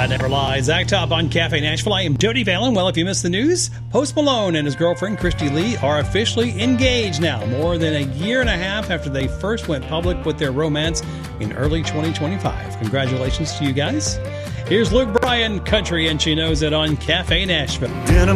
God Never Lies. Act Up on Cafe Nashville. I am Jody Valen. Well, if you missed the news, Post Malone and his girlfriend Christy Lee are officially engaged now, more than a year and a half after they first went public with their romance in early 2025. Congratulations to you guys. Here's Luke Bryan, Country and She Knows It on Cafe Nashville.